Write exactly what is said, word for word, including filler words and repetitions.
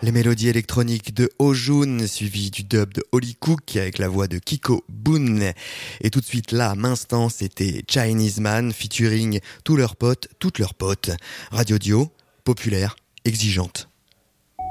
Les mélodies électroniques de Ojun, suivies du dub de Holly Cook avec la voix de Kiko Boone. Et tout de suite là, à l'instant, c'était Chinese Man featuring tous leurs potes, toutes leurs potes. Radio Dio, populaire, exigeante.